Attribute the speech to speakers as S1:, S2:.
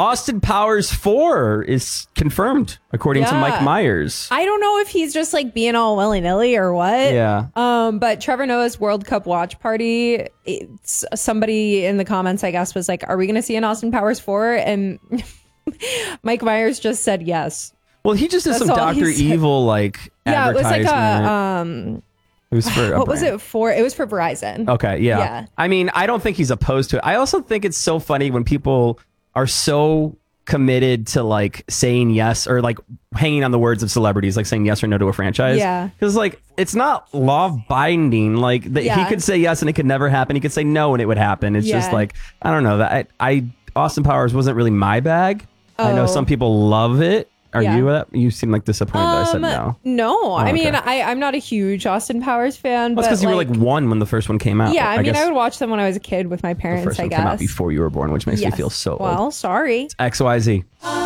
S1: Austin Powers 4 is confirmed, according to Mike Myers.
S2: I don't know if he's just like being all willy-nilly or what.
S1: Yeah.
S2: But Trevor Noah's World Cup watch party, somebody in the comments, I guess, was like, are we going to see an Austin Powers 4? And Mike Myers just said yes.
S1: Well, he just did some Dr. Evil like advertisement.
S2: Yeah, it was like
S1: it was for
S2: what was it for? It was for Verizon.
S1: Okay, yeah. I mean, I don't think he's opposed to it. I also think it's so funny when people are so committed to like saying yes or like hanging on the words of celebrities, like saying yes or no to a franchise.
S2: Yeah.
S1: Because like it's not law binding. Like he could say yes and it could never happen. He could say no and it would happen. It's just like, I don't know, that I Austin Powers wasn't really my bag. I know some people love it. Are you seem like disappointed that I said no.
S2: No, I mean, I'm not a huge Austin Powers fan.
S1: That's because you were like one when the first one came out.
S2: Yeah, I mean, I would watch them when I was a kid with my parents,
S1: the first one came out before you were born, which makes me feel so old.
S2: Well, sorry.
S1: It's XYZ.